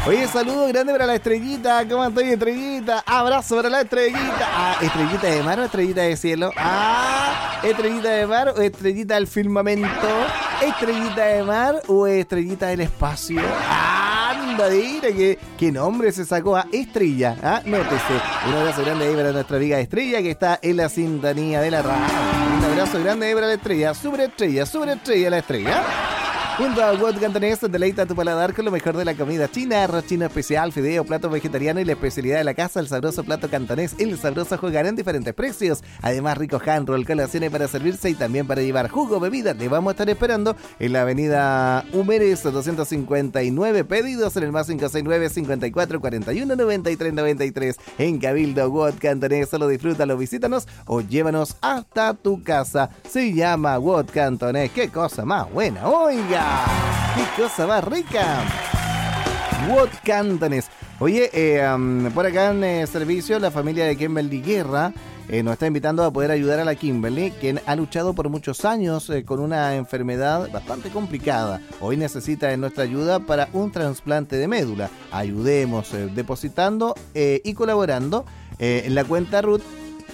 Oye, saludo grande para la Estrellita. ¿Cómo estoy, Estrellita? Abrazo para la Estrellita. ¿Estrellita de mar o estrellita de cielo? ¿Estrellita de mar o estrellita del firmamento? ¿Estrellita de mar o estrellita del espacio? Anda, mira, ¿qué nombre se sacó a Estrella? Nótese. Un abrazo grande ahí para nuestra amiga Estrella que está en la sintonía de la radio. Un abrazo grande ahí para la Estrella. Superestrella la Estrella. Junto a What Cantonés, deleita tu paladar con lo mejor de la comida china, arroz chino especial, fideo, plato vegetariano y la especialidad de la casa, el sabroso plato cantonés, el sabroso jugar en diferentes precios. Además, rico hand roll, colaciones para servirse y también para llevar jugo, bebida. Te vamos a estar esperando en la avenida Humérez 259. Pedidos en el más 569 54 41 93 93 en Cabildo What Cantonés. Solo disfrútalo, visítanos o llévanos hasta tu casa. Se llama What Cantonés. ¡Qué cosa más buena! ¡Oiga! ¡Qué cosa más rica! What Cantonés. Oye, por acá en servicio, la familia de Kimberly Guerra nos está invitando a poder ayudar a la Kimberly, quien ha luchado por muchos años con una enfermedad bastante complicada. Hoy necesita de nuestra ayuda para un trasplante de médula. Ayudemos depositando y colaborando en la cuenta RUT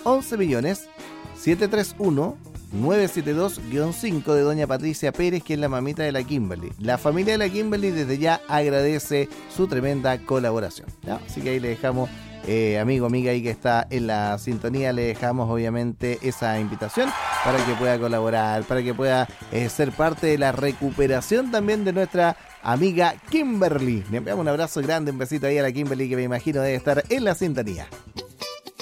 11.731.972-5 de doña Patricia Pérez, que es la mamita de la Kimberly. La familia de la Kimberly desde ya agradece su tremenda colaboración, ¿ya? Así que ahí le dejamos, amigo, amiga ahí que está en la sintonía, le dejamos obviamente esa invitación para que pueda colaborar, para que pueda ser parte de la recuperación también de nuestra amiga Kimberly. Le enviamos un abrazo grande, un besito ahí a la Kimberly, que me imagino debe estar en la sintonía.